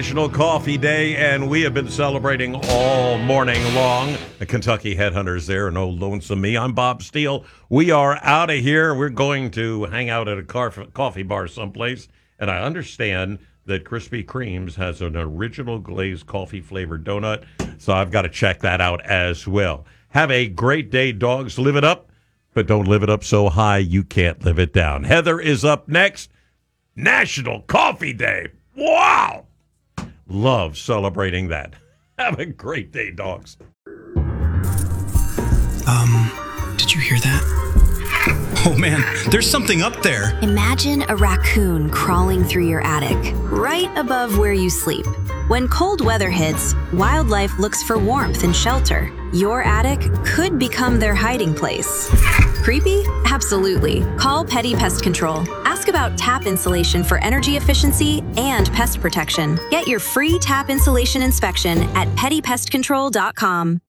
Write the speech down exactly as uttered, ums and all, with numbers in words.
National Coffee Day, and we have been celebrating all morning long. The Kentucky Headhunters there, and old lonesome me. I'm Bob Steele. We are out of here. We're going to hang out at a car- coffee bar someplace, and I understand that Krispy Kreme's has an original glazed coffee-flavored donut, so I've got to check that out as well. Have a great day, dogs. Live it up, but don't live it up so high you can't live it down. Heather is up next. National Coffee Day. Wow! Love celebrating that. Have a great day, dogs. Um, did you hear that? Oh man, there's something up there. Imagine a raccoon crawling through your attic, right above where you sleep. When cold weather hits, wildlife looks for warmth and shelter. Your attic could become their hiding place. Creepy? Absolutely. Call Petty Pest Control. Ask about tap insulation for energy efficiency and pest protection. Get your free tap insulation inspection at petty pest control dot com.